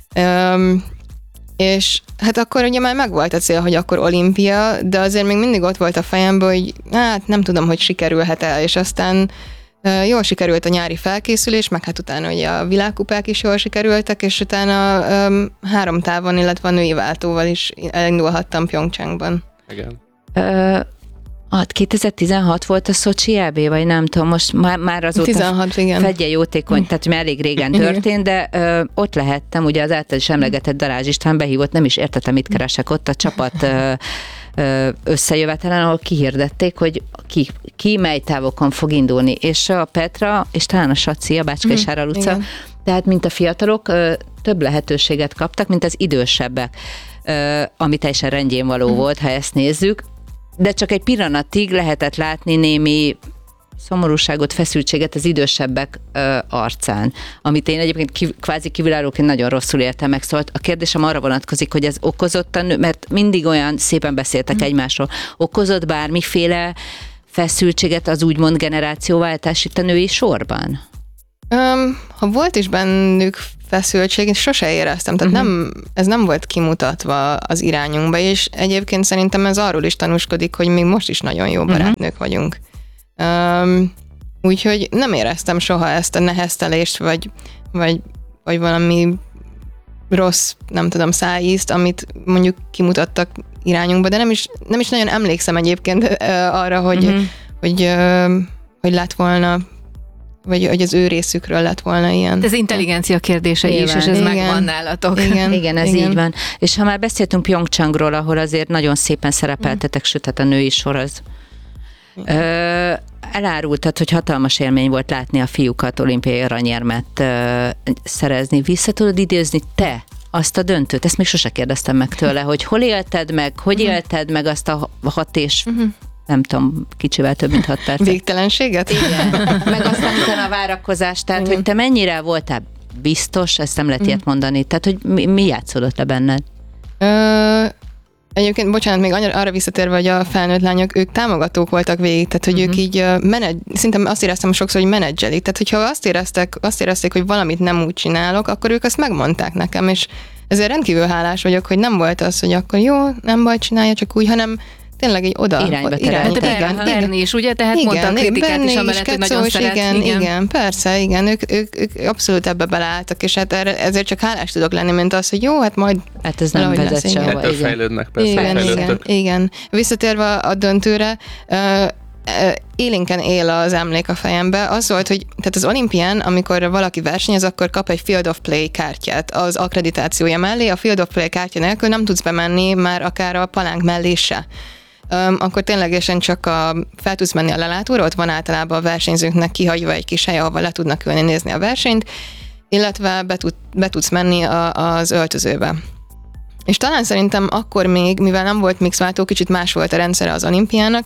Speaker 3: És hát akkor ugye már megvolt a cél, hogy akkor olimpia, de azért még mindig ott volt a fejemben, hogy hát nem tudom, hogy sikerülhet el, és aztán uh, jól sikerült a nyári felkészülés, meg hát utána ugye a világkupák is jól sikerültek, és utána um, három távon, illetve a női váltóval is elindulhattam Pyeongchangban.
Speaker 5: Igen.
Speaker 4: Ö, Hát kétezer-tizenhat volt a Szocsi é bé, vagy nem tudom, most már, már azóta
Speaker 3: tizenhat, igen.
Speaker 4: fedje jótékony, tehát már elég régen történt, de ö, ott lehettem, ugye az által is emlegetett Darázs István behívott, nem is értettem, mit keresek ott a csapat ö, ö, összejövetelen, ahol kihirdették, hogy ki, ki mely távokon fog indulni, és a Petra, és talán a Saci, a Bácskai mm, Sárral utca, igen. Tehát mint a fiatalok ö, több lehetőséget kaptak, mint az idősebbek, ö, ami teljesen rendjén való mm. volt, ha ezt nézzük, de csak egy pillanatig lehetett látni némi szomorúságot, feszültséget az idősebbek ö, arcán, amit én egyébként kiv, kvázi kívülállóként nagyon rosszul éltem meg. Szóval a kérdésem arra vonatkozik, hogy ez okozottan, mert mindig olyan szépen beszéltek mm. egymásról, okozott bármiféle feszültséget az úgymond generációváltás itt a női sorban?
Speaker 3: Um, ha volt is bennük feszültség, én sose éreztem, tehát uh-huh. nem, ez nem volt kimutatva az irányunkba, és egyébként szerintem ez arról is tanúskodik, hogy még most is nagyon jó barátnők uh-huh. vagyunk. Um, úgyhogy nem éreztem soha ezt a neheztelést, vagy, vagy, vagy valami rossz, nem tudom, szájízt, amit mondjuk kimutattak irányunkba, de nem is, nem is nagyon emlékszem egyébként uh, arra, hogy, uh-huh. hogy, uh, hogy lett volna vagy hogy az ő részükről lett volna ilyen.
Speaker 2: Ez intelligencia kérdése
Speaker 4: igen,
Speaker 2: is, és ez
Speaker 3: igen,
Speaker 2: megvan nálatok.
Speaker 3: Igen,
Speaker 4: igen ez igen. így van. És ha már beszéltünk Pyeongchangról, ahol azért nagyon szépen szerepeltetek, mm. sőt, hát a női sor az. Ö, elárultad, hogy hatalmas élmény volt látni a fiúkat olimpiai aranyérmet ö, szerezni. Vissza tudod idézni te azt a döntőt? Ezt még sose kérdeztem meg tőle, hogy hol élted meg, hogy mm. élted meg azt a hat és mm. nem tudom, kicsivel több, mint hat percet.
Speaker 3: Végtelenséget?
Speaker 4: Igen. Meg aztán utána a várakozás, tehát igen. hogy te mennyire voltál biztos, ezt nem lehet ilyet mondani, tehát hogy mi, mi játszódott le benned? Ö,
Speaker 3: egyébként, bocsánat, még arra visszatérve, hogy a felnőtt lányok, ők támogatók voltak végig, tehát hogy uh-huh. ők így menedz, szinte azt éreztem sokszor, hogy menedzselik, tehát hogyha azt éreztek, azt érezték, hogy valamit nem úgy csinálok, akkor ők azt megmondták nekem, és ezért rendkívül hálás vagyok, hogy nem volt az, hogy akkor jó, nem baj, csinálja, csak úgy, hanem tényleg így oda.
Speaker 4: Irányba
Speaker 2: tereltek. Igen, Berni is, ugye? Tehát igen, mondta a kritikát is, amellett, hogy nagyon szeret.
Speaker 3: Igen, igen, igen, persze, igen, ők, ők, ők abszolút ebbe beleálltak, és hát ezért csak hálás tudok lenni, mint az, hogy jó, hát majd
Speaker 4: hát ez nem vezet sehova.
Speaker 5: Ettől fejlődnek, persze,
Speaker 3: igen,
Speaker 5: fejlődtök.
Speaker 3: Igen, igen. Visszatérve a döntőre, uh, élénken él az emlék a fejembe. Az volt, hogy tehát az olimpián, amikor valaki versenyez, akkor kap egy Field of Play kártyát az akkreditációja mellé. A Field of Play kártya nélkül nem tudsz bemenni már akár a palánk mellé se. Um, akkor ténylegesen csak a, fel tudsz menni a lelátóra, ott van általában a versenyzőknek kihagyva egy kis hely, ahol le tudnak ülni, nézni a versenyt, illetve be, tud, be tudsz menni a, az öltözőbe. És talán szerintem akkor még, mivel nem volt mixváltó, kicsit más volt a rendszere az olimpiának,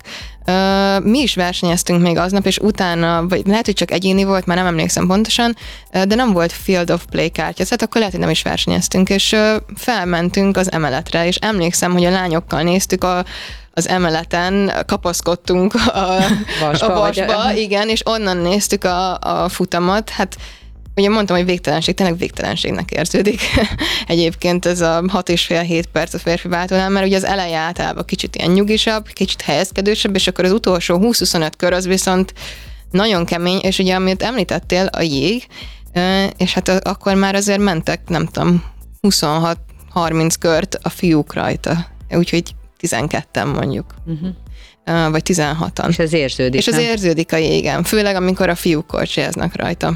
Speaker 3: uh, mi is versenyeztünk még aznap, és utána, vagy lehet, hogy csak egyéni volt, már nem emlékszem pontosan, uh, de nem volt Field of Play kártya, tehát akkor lehet, hogy nem is versenyeztünk, és uh, felmentünk az emeletre, és emlékszem, hogy a lányokkal néztük a az emeleten, kapaszkodtunk a vasba, a vasba igen, és onnan néztük a, a futamat, hát ugye mondtam, hogy végtelenség, tényleg végtelenségnek érződik. Egyébként ez a hat és fél hét perc a férfi váltónál, mert ugye az eleje általában kicsit ilyen nyugisabb, kicsit helyezkedősebb, és akkor az utolsó húsz-huszonöt kör az viszont nagyon kemény, és ugye amit említettél, a jég, és hát akkor már azért mentek, nem tudom, huszonhat-harminc kört a fiúk rajta, úgyhogy tizenketten mondjuk, uh-huh. vagy tizenhatan.
Speaker 4: És az érződik,
Speaker 3: És az nem? érződik a jégen, főleg amikor a fiúk korcsolyáznak rajta.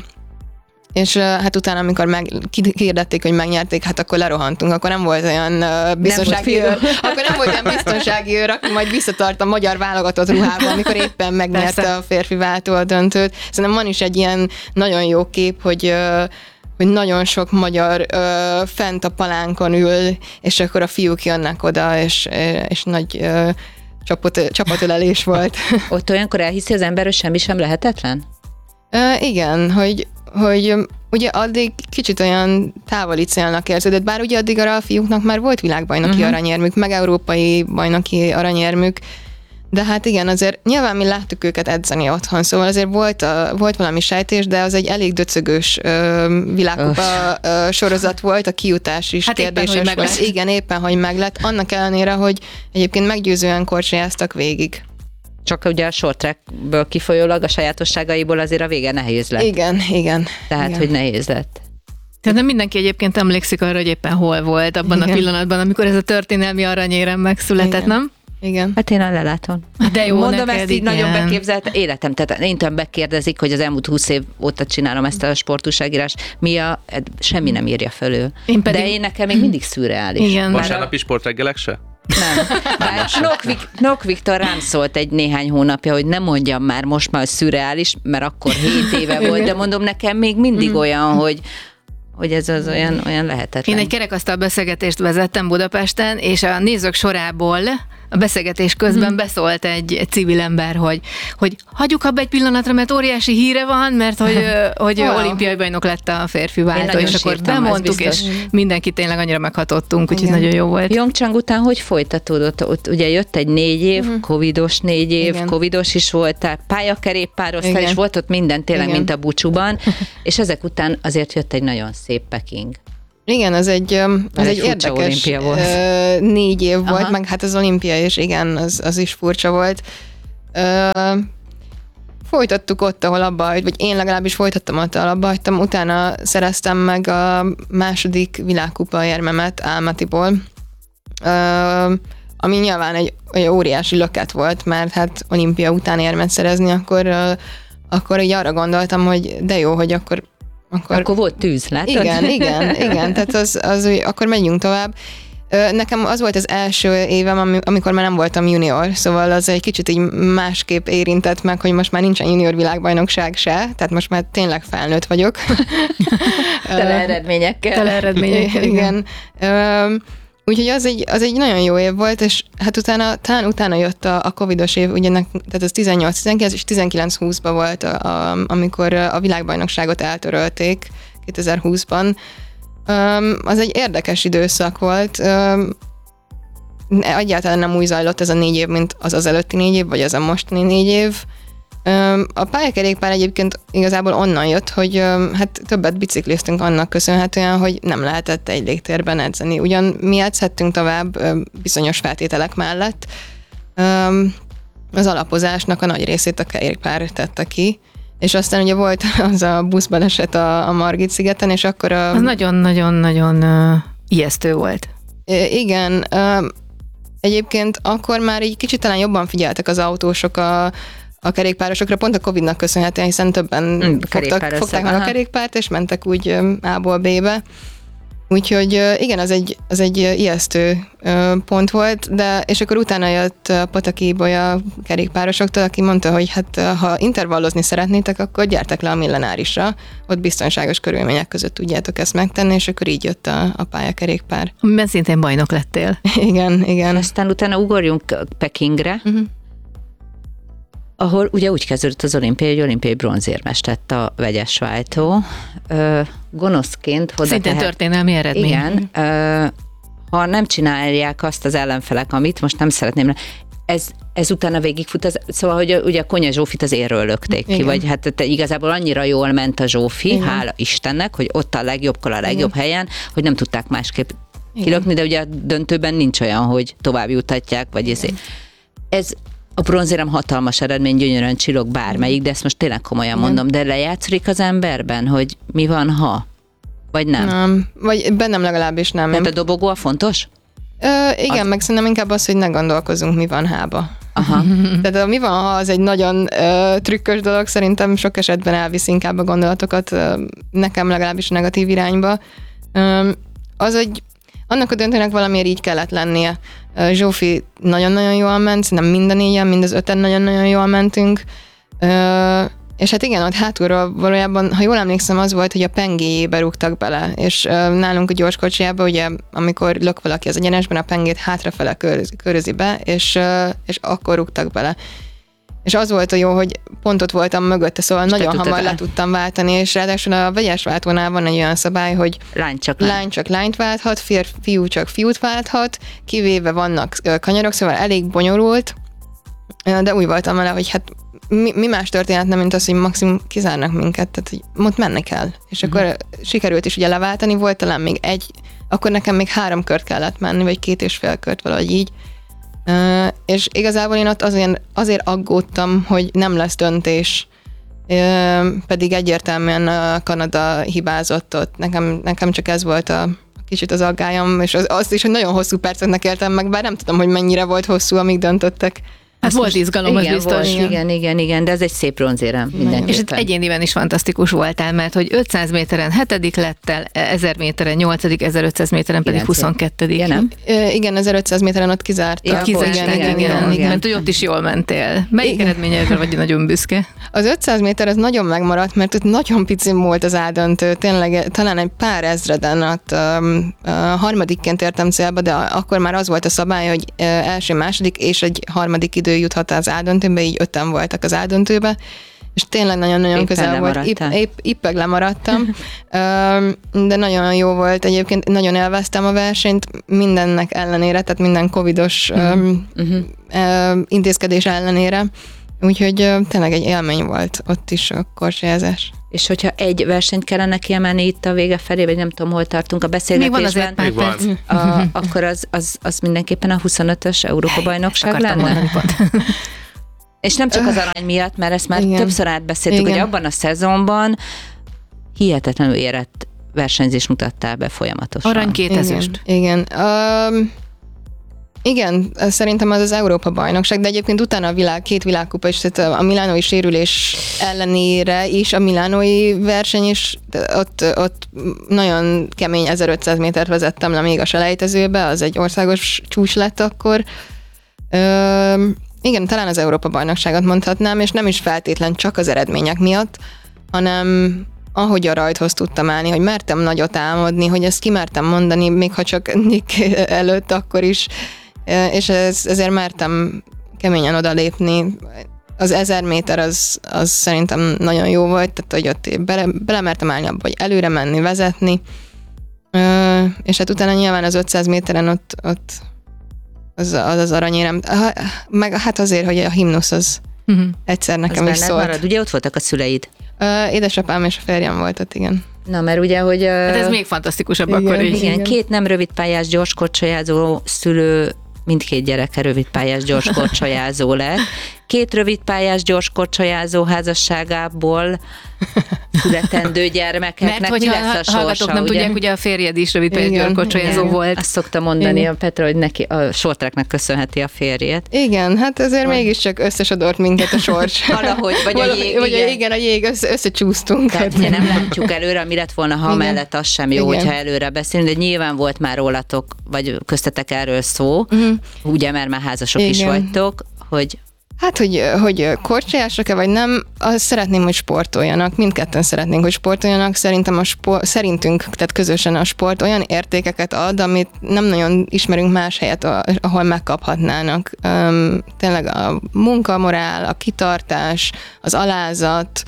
Speaker 3: És uh, hát utána, amikor meg, kihirdették, hogy megnyerték, hát akkor lerohantunk, akkor nem volt olyan uh, biztonsági őr, akkor nem volt olyan biztonsági őr, aki majd visszatart a magyar válogatott ruhában, amikor éppen megnyerte Persze. a férfi váltó a döntőt. Szerintem van is egy ilyen nagyon jó kép, hogy uh, hogy nagyon sok magyar ö, fent a palánkon ül, és akkor a fiúk jönnek oda, és, és nagy ö, csapat, csapatölelés volt.
Speaker 4: Ott olyankor elhiszi az ember, hogy semmi sem lehetetlen?
Speaker 3: Ö, igen, hogy, hogy ugye addig kicsit olyan távoli célnak érződött, bár ugye addig a fiúknak már volt világbajnoki uh-huh. aranyérmük, meg európai bajnoki aranyérmük, de hát igen, azért nyilván mi láttuk őket edzeni otthon, szóval azért volt, a, volt valami sejtés, de az egy elég döcögös ö, világkupa ö, sorozat volt, a kijutás is hát kérdéses éppen, volt. Igen, éppen, hogy meglett, annak ellenére, hogy egyébként meggyőzően korcsolyáztak végig.
Speaker 4: Csak ugye a short trackből kifolyólag a sajátosságaiból azért a vége nehéz lett.
Speaker 3: Igen, igen.
Speaker 4: Tehát,
Speaker 3: igen.
Speaker 4: hogy nehéz lett.
Speaker 2: Tehát nem mindenki egyébként emlékszik arra, hogy éppen hol volt abban igen. a pillanatban, amikor ez a történelmi aranyérem megszületett, igen. nem?
Speaker 3: Igen.
Speaker 4: Hát én a leláton.
Speaker 2: De jó
Speaker 4: Mondom
Speaker 2: neked,
Speaker 4: ezt így
Speaker 2: igen.
Speaker 4: nagyon beképzelt életem. Tehát én tudom, megkérdezik, hogy az elmúlt húsz év óta csinálom ezt a sportúságírás. Mi a, semmi nem írja fölül.
Speaker 2: Én pedig-
Speaker 4: De én nekem még mindig szürreális.
Speaker 2: Igen.
Speaker 5: Vasárnapi sportreggelek se?
Speaker 4: Nem. Bár Nok, Vik- Nok Viktor rám szólt egy néhány hónapja, hogy nem mondjam már most már, hogy szürreális, mert akkor hét éve volt, de mondom, nekem még mindig olyan, hogy hogy ez az olyan, olyan lehetetlen.
Speaker 2: Én egy kerekasztal beszélgetést vezettem Budapesten, és a nézők sorából a beszélgetés közben beszólt egy, egy civil ember, hogy, hogy hagyjuk abba egy pillanatra, mert óriási híre van, mert hogy, hogy
Speaker 3: Wow.
Speaker 2: olimpiai bajnok lett a férfi váltó,
Speaker 4: nagyon
Speaker 2: és akkor
Speaker 4: sírtam, ez
Speaker 2: bemondtuk, és
Speaker 4: biztos.
Speaker 2: mindenki tényleg annyira meghatottunk, úgyhogy
Speaker 3: Igen.
Speaker 2: nagyon jó volt.
Speaker 4: Pyeongchang után hogy folytatódott? Ott ugye jött egy négy év, uh-huh. covidos négy év,
Speaker 3: Igen.
Speaker 4: covidos is voltál, pályakerékpároztál,
Speaker 3: Igen.
Speaker 4: és volt ott minden tényleg,
Speaker 3: Igen.
Speaker 4: mint a Bucsuban, és ezek után azért jött egy nagyon szép Peking.
Speaker 3: Igen, az egy, öm, az
Speaker 4: egy
Speaker 3: egy
Speaker 4: furcsa
Speaker 3: érdekes
Speaker 4: olimpia volt.
Speaker 3: ö, négy év volt,
Speaker 2: Aha.
Speaker 3: meg hát az olimpia is, igen, az, az is furcsa volt. Ö, folytattuk ott, ahol abba, hagy- vagy én legalábbis folytattam ott, ahol abba hagytam, utána szereztem meg a második világkupa érmemet Almatyból, ö, ami nyilván egy, egy óriási löket volt, mert hát olimpia után érmet szerezni, akkor, ö, akkor így arra gondoltam, hogy de jó, hogy akkor Akkor,
Speaker 4: Akkor volt tűz, látod?
Speaker 3: igen, igen, igen, tehát az, az, hogy akkor megyünk tovább. Ö, Nekem az volt az első évem, ami- amikor már nem voltam junior, szóval az egy kicsit így másképp érintett meg, hogy most már nincsen junior világbajnokság se, tehát most már tényleg felnőtt vagyok.
Speaker 4: Tele eredményekkel.
Speaker 2: Tele eredményekkel, igen.
Speaker 3: igen. Ö, Úgyhogy az egy, az egy nagyon jó év volt, és hát utána, talán utána jött a, a covidos év, ugye, nek- tehát az tizennyolc tizenkilenc és tizenkilenc húszban volt, a, a, amikor a világbajnokságot eltörölték kétezer-húszban. Um, az egy érdekes időszak volt. Um, egyáltalán nem úgy zajlott ez a négy év, mint az az előtti négy év, vagy az a mostani négy év. Um, a pályakerékpár egyébként igazából onnan jött, hogy um, hát többet bicikliztünk annak köszönhetően, hogy nem lehetett egy légtérben edzeni. Ugyan mi edzhettünk tovább um, bizonyos feltételek mellett. Um, az alapozásnak a nagy részét a kerékpár tette ki, és aztán ugye volt az a buszbaleset a, a Margit szigeten, és akkor a...
Speaker 2: Az nagyon-nagyon-nagyon uh, ijesztő volt.
Speaker 3: Igen, um, egyébként akkor már így kicsit talán jobban figyeltek az autósok a, a kerékpárosokra, pont a Covidnak köszönhetően, hiszen többen
Speaker 4: Mm,
Speaker 3: fogtak,
Speaker 4: kerékpároztak,
Speaker 3: fogták meg a
Speaker 4: aha.
Speaker 3: kerékpárt, és mentek úgy um, A-ból B-be. Úgyhogy uh, igen, az egy, az egy uh, ijesztő uh, pont volt, de és akkor utána jött uh, Pataki Ibolya kerékpárosoktól, aki mondta, hogy hát uh, ha intervallozni szeretnétek, akkor gyertek le a Millenárisra, ott biztonságos körülmények között tudjátok ezt megtenni, és akkor így jött a, a pályakerékpár.
Speaker 2: Amiben szintén bajnok lettél.
Speaker 3: Igen, igen.
Speaker 4: Aztán utána ugorjunk Pekingre,
Speaker 3: Uh-huh.
Speaker 4: ahol ugye úgy kezdődött az olimpia, hogy olimpiai bronzérmes lett a vegyes váltó. Ö, gonoszként hozzá
Speaker 2: Szintén
Speaker 4: tehet-
Speaker 2: történelmi eredmény.
Speaker 4: Igen. Ö, ha nem csinálják azt az ellenfelek, amit most nem szeretném, ez, ez utána végigfut, az, szóval, hogy a, ugye a Konya Zsófit az érről lökték ki,
Speaker 3: Igen.
Speaker 4: vagy hát te igazából annyira jól ment a Zsófi,
Speaker 3: Igen.
Speaker 4: hála Istennek, hogy ott a legjobbkor a legjobb
Speaker 3: Igen.
Speaker 4: helyen, hogy nem tudták másképp
Speaker 3: Igen.
Speaker 4: kilökni, de ugye a döntőben nincs olyan, hogy tovább jutatják, vagy ezért. Ez a bronzérem hatalmas eredmény, gyönyörűen csillog bármelyik, de ezt most tényleg komolyan
Speaker 3: Igen.
Speaker 4: mondom, de lejátszik az emberben, hogy mi van, ha? Vagy nem?
Speaker 3: Nem. Vagy bennem legalábbis nem.
Speaker 4: Tehát a dobogó a fontos?
Speaker 3: Ö, igen,
Speaker 4: az-
Speaker 3: meg szerintem inkább az, hogy ne gondolkozunk, mi van hába.
Speaker 4: Aha.
Speaker 3: Tehát a mi van, ha az egy nagyon ö, trükkös dolog, szerintem sok esetben elvisz inkább a gondolatokat, ö, nekem legalábbis negatív irányba. Ö, az, hogy annak a döntőnek valamiért így kellett lennie. Ö, Zsófi nagyon-nagyon jól ment, szerintem mind a négyen, mind az öten nagyon-nagyon jól mentünk. Ö, és hát igen, ott hátulról valójában, ha jól emlékszem, az volt, hogy a pengéjébe rúgtak bele, és ö, nálunk a gyorskocsijában, ugye, amikor lök valaki az egyenesben, a pengét hátrafele kör, körözi be, és, ö, és akkor rúgtak bele. És az volt a jó, hogy pont ott voltam mögötte, szóval
Speaker 4: te
Speaker 3: nagyon
Speaker 4: tudtad
Speaker 3: hamar
Speaker 4: el.
Speaker 3: le tudtam váltani, és ráadásul a vegyes váltónál van egy olyan szabály, hogy
Speaker 4: Lány csak lány.
Speaker 3: lány csak lányt válthat, férfi, fiú csak fiút válthat, kivéve vannak ö, kanyarok, szóval elég bonyolult, ö, de úgy voltam vele, hogy hát mi, mi más történetne, mint az, hogy maximum kizárnak minket, tehát hogy ott menni kell. És
Speaker 4: Mhm.
Speaker 3: akkor sikerült is ugye leváltani, volt talán még egy, akkor nekem még három kört kellett menni, vagy két és fél kört, valahogy így. Uh, és igazából én ott azért, azért aggódtam, hogy nem lesz döntés, uh, pedig egyértelműen a Kanada hibázott ott. Nekem, nekem csak ez volt a kicsit az aggályom, és az, azt is, hogy nagyon hosszú perceknek éltem meg, bár nem tudom, hogy mennyire volt hosszú, amíg döntöttek.
Speaker 2: Hát volt izgalom, az
Speaker 4: igen,
Speaker 2: biztos.
Speaker 4: volt, igen. igen, igen, igen, de ez egy szép bronzérem mindenképpen.
Speaker 2: És itt egyéniben is fantasztikus voltál, mert hogy ötszáz méteren hetedik lettel, ezer méteren nyolcadik, ezerötszáz méteren pedig huszonkettő.
Speaker 4: Igen, nem?
Speaker 3: Ö, igen, ezerötszáz méteren ott kizártak.
Speaker 4: Ja,
Speaker 2: Kizárták,
Speaker 4: igen,
Speaker 2: igen, igen,
Speaker 4: igen,
Speaker 2: igen,
Speaker 4: igen.
Speaker 2: mert hogy ott is jól mentél. Melyik
Speaker 3: Igen.
Speaker 2: eredményedre vagy nagyon büszke?
Speaker 3: Az ötszáz méter az nagyon megmaradt, mert ott nagyon pici volt az eldöntő, tényleg talán egy pár ezreden, ott um, uh, harmadikként értem célba, de akkor már az volt a szabály, hogy uh, első, második és egy harmadik idő juthat az eldöntőbe, így öten voltak az eldöntőbe, és tényleg nagyon-nagyon
Speaker 4: Éppen
Speaker 3: közel volt. Épp,
Speaker 4: lemaradtál.
Speaker 3: épp, éppeg lemaradtam, um, de nagyon jó volt. Egyébként nagyon élveztem a versenyt, mindennek ellenére, tehát minden covidos um,
Speaker 4: Uh-huh.
Speaker 3: uh, intézkedés ellenére. Úgyhogy uh, tényleg egy élmény volt ott is a korcsolyázás.
Speaker 4: És hogyha egy versenyt kellene kiemelni itt a vége felé, vagy nem tudom, hol tartunk a
Speaker 2: Még van azért
Speaker 4: beszélgetésben,
Speaker 2: pár
Speaker 5: Még van.
Speaker 2: perc.
Speaker 4: a, akkor az, az, az mindenképpen a huszonötös Európa-bajnokság
Speaker 2: Akartam
Speaker 4: lenne?
Speaker 2: mondani pont.
Speaker 4: És nem csak az arany miatt, mert ezt már
Speaker 3: Igen.
Speaker 4: többször átbeszéltük,
Speaker 3: Igen.
Speaker 4: hogy abban a szezonban hihetetlenül érett versenyzés mutattál be folyamatosan.
Speaker 2: Arany két ezüst.
Speaker 3: Igen. Igen. Um, igen, szerintem az az Európa-bajnokság, de egyébként utána a világ, két világkupa is, tehát a milánói sérülés ellenére is, a milánói verseny is, ott, ott nagyon kemény ezerötszáz métert vezettem le még a selejtezőbe, az egy országos csúcs lett akkor. Um, igen, talán az Európa-bajnokságot mondhatnám, és nem is feltétlen csak az eredmények miatt, hanem ahogy a rajthoz tudtam állni, hogy mertem nagyot álmodni, hogy ezt kimertem mondani, még ha csak Nick előtt akkor is, és ez, ezért mertem keményen odalépni. Az ezer méter az, az szerintem nagyon jó volt, tehát hogy ott bele, belemertem állni abba, hogy előre menni, vezetni, és hát utána nyilván az ötszáz méteren ott, ott az, az az aranyérem, meg hát azért, hogy a himnusz az
Speaker 2: Uh-huh.
Speaker 3: egyszer nekem
Speaker 4: Az
Speaker 3: is
Speaker 4: benned
Speaker 3: szólt.
Speaker 4: marad. Ugye ott voltak a szüleid?
Speaker 3: Uh, édesapám és a férjem volt ott, igen.
Speaker 4: Na, mert ugye, hogy...
Speaker 2: Hát ez még fantasztikusabb
Speaker 3: Igen,
Speaker 2: akkor is.
Speaker 4: Igen,
Speaker 3: Igen.
Speaker 4: két nem rövidpályás gyorskorcsolyázó szülő, mindkét gyereke rövidpályás gyorskorcsolyázó lett. Két rövidpályás gyorskorcsolyázó házasságából születendő gyermekeknek
Speaker 2: Mert
Speaker 4: mi
Speaker 2: hogyha
Speaker 4: lesz a
Speaker 2: a
Speaker 4: sorsa,
Speaker 2: hallgatók nem
Speaker 4: ugye?
Speaker 2: tudják, ugye a férjed is rövidpályás
Speaker 3: Igen,
Speaker 2: gyorkorcsolyázó
Speaker 3: igen.
Speaker 2: volt.
Speaker 4: Azt szokta mondani
Speaker 3: Igen.
Speaker 4: a Petra, hogy neki a sortreknek köszönheti a férjét.
Speaker 3: Igen, hát ezért mégiscsak összesodort minket a sors.
Speaker 4: Valahogy, vagy a
Speaker 3: Valahogy-
Speaker 4: jég,
Speaker 3: vagy a,
Speaker 4: igen.
Speaker 3: igen, a jég, össze, összecsúsztunk.
Speaker 4: Tehát ugye nem látjuk előre, mi lett volna, ha
Speaker 3: Igen.
Speaker 4: mellett az sem jó,
Speaker 3: Igen.
Speaker 4: hogyha előre beszélünk, de nyilván volt már rólatok, vagy köztetek erről szó,
Speaker 3: Mhm.
Speaker 4: ugye, mert már házasok is
Speaker 3: Igen.
Speaker 4: vagytok, hogy
Speaker 3: Hát, hogy, hogy korcsolyások-e vagy nem, azt szeretném, hogy sportoljanak. Mindketten szeretnénk, hogy sportoljanak. Szerintem a sport, szerintünk, tehát közösen a sport olyan értékeket ad, amit nem nagyon ismerünk más helyet, ahol megkaphatnának. Um, tényleg a munkamorál, a kitartás, az alázat,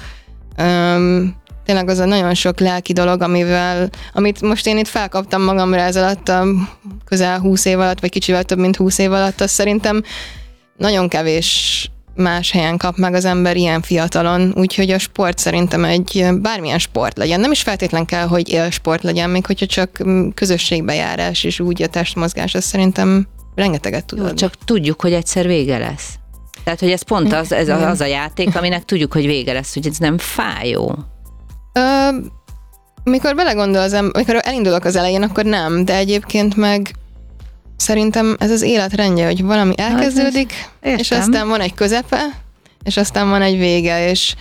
Speaker 3: um, tényleg az a nagyon sok lelki dolog, amivel, amit most én itt felkaptam magamra ez alatt a közel húsz év alatt, vagy kicsivel több, mint húsz év alatt, azt szerintem nagyon kevés más helyen kap meg az ember ilyen fiatalon, úgyhogy a sport szerintem egy bármilyen sport legyen. Nem is feltétlen kell, hogy élsport legyen, még hogyha csak közösségbejárás és úgy a testmozgás, az szerintem rengeteget tud
Speaker 4: jó,
Speaker 3: adni.
Speaker 4: csak tudjuk, hogy egyszer vége lesz. Tehát, hogy ez pont az, ez a, az a játék, aminek tudjuk, hogy vége lesz, hogy ez nem fájó.
Speaker 3: Ö, mikor belegondol az ember, mikor elindulok az elején, akkor nem, de egyébként meg szerintem ez az életrendje, hogy valami elkezdődik,
Speaker 4: Értem.
Speaker 3: és aztán van egy közepe, és aztán van egy vége, és,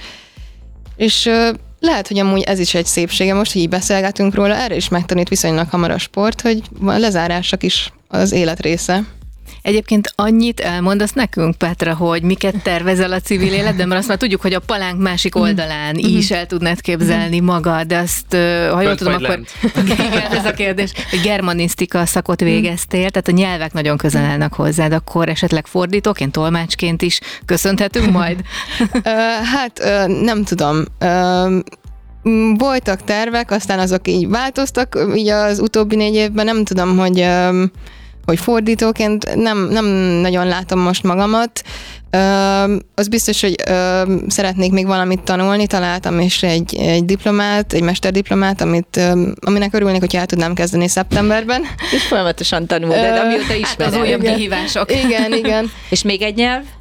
Speaker 3: és ö, lehet, hogy amúgy ez is egy szépsége, most, hogy így beszélgetünk róla, erre is megtanít viszonylag hamar a sport, hogy a lezárások is az élet része.
Speaker 2: Egyébként annyit elmondasz nekünk, Petra, hogy miket tervezel a civil életben, mert azt már tudjuk, hogy a palánk másik oldalán is el tudnád képzelni magad, de azt, ö, ha jól
Speaker 5: Fönt
Speaker 2: tudom,
Speaker 5: vagy
Speaker 2: akkor igen, ez a kérdés, hogy germanisztika szakot végeztél, tehát a nyelvek nagyon közel állnak hozzád, akkor esetleg fordítóként, tolmácsként is köszönhetünk majd?
Speaker 3: Ö, hát ö, nem tudom. Ö, voltak tervek, aztán azok így változtak, így az utóbbi négy évben nem tudom, hogy ö, hogy fordítóként nem, nem nagyon látom most magamat. Ö, az biztos, hogy ö, szeretnék még valamit tanulni, találtam is egy, egy diplomát, egy mesterdiplomát, amit, ö, aminek örülnék, hogy el tudnám kezdeni szeptemberben.
Speaker 4: És folyamatosan tanulod, de amióta
Speaker 2: Hát az
Speaker 4: ismered.
Speaker 2: újabb
Speaker 3: igen.
Speaker 2: kihívások.
Speaker 3: Igen, igen.
Speaker 4: És még egy nyelv?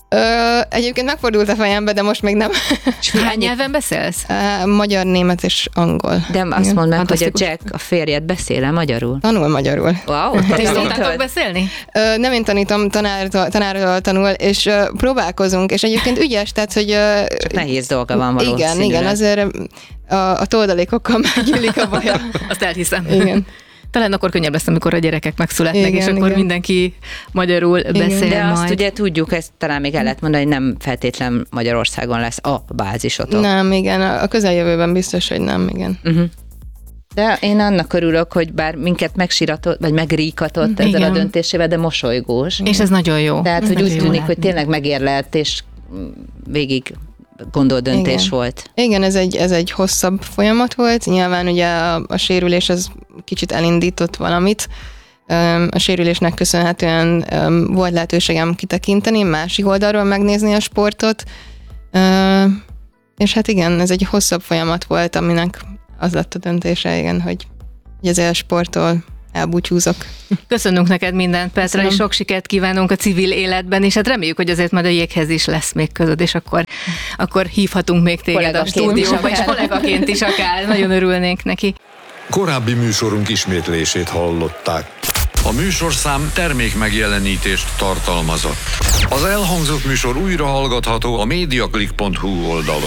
Speaker 3: Ö, egyébként megfordult a fejembe, de most még nem.
Speaker 4: És
Speaker 2: Hány
Speaker 4: annyi-
Speaker 2: nyelven beszélsz?
Speaker 3: Ö, Magyar, német és angol.
Speaker 4: De azt
Speaker 3: Igen.
Speaker 4: mondd meg, hogy a
Speaker 2: Fantasztikus.
Speaker 4: Jack, a férjed beszél magyarul?
Speaker 3: Tanul magyarul.
Speaker 4: Wow,
Speaker 2: Ti
Speaker 4: te
Speaker 2: szoktátok
Speaker 4: tanítod?
Speaker 2: beszélni?
Speaker 3: Ö, nem én tanítom, tanártól, tanártól tanul, és ö, próbálkozunk, és egyébként ügyes, tehát, hogy... Ö,
Speaker 4: Csak nehéz dolga van valószínűleg.
Speaker 3: igen, igen, azért a, a toldalékokkal meggyűlik a baja.
Speaker 2: Azt elhiszem.
Speaker 3: Igen.
Speaker 2: Talán akkor könnyebb lesz, amikor a gyerekek megszületnek,
Speaker 3: Igen,
Speaker 2: és akkor
Speaker 3: igen.
Speaker 2: mindenki magyarul beszél
Speaker 4: De
Speaker 2: majd.
Speaker 4: azt ugye tudjuk, ezt talán még el lehet mondani, hogy nem feltétlen Magyarországon lesz a bázisotok.
Speaker 3: Nem, igen, a a közeljövőben biztos, hogy nem, igen.
Speaker 4: Uh-huh. De én annak örülök, hogy bár minket megsiratott, vagy megríkatott ezzel
Speaker 2: Igen.
Speaker 4: a döntésével, de mosolygós.
Speaker 2: És ez nagyon jó.
Speaker 4: Tehát,
Speaker 2: Ez
Speaker 4: hogy
Speaker 2: nagyon
Speaker 4: úgy
Speaker 2: jó
Speaker 4: tűnik,
Speaker 2: látni.
Speaker 4: hogy tényleg megérlelt, és mm, végig gondolt döntés
Speaker 3: Igen.
Speaker 4: volt.
Speaker 3: Igen, ez egy, ez egy hosszabb folyamat volt. Nyilván ugye a, a sérülés az kicsit elindított valamit. Öm, A sérülésnek köszönhetően öm, volt lehetőségem kitekinteni, másik oldalról megnézni a sportot. Öm, És hát igen, ez egy hosszabb folyamat volt, aminek az lett a döntése, igen, hogy, hogy az élsporttól elbúcsúzok.
Speaker 2: Köszönünk neked mindent, Petra,
Speaker 3: Köszönöm.
Speaker 2: és sok sikert kívánunk a civil életben, és hát reméljük, hogy azért majd a jéghez is lesz még közöd, és akkor, akkor hívhatunk még téged a
Speaker 4: Kollégaként is
Speaker 2: stúdióba, és
Speaker 4: akár.
Speaker 2: kollégaként is akár. Nagyon örülnénk neki.
Speaker 1: Korábbi műsorunk ismétlését hallották. A műsorszám termék megjelenítést tartalmazott. Az elhangzott műsor újra hallgatható a mediaclick pont hu oldalon.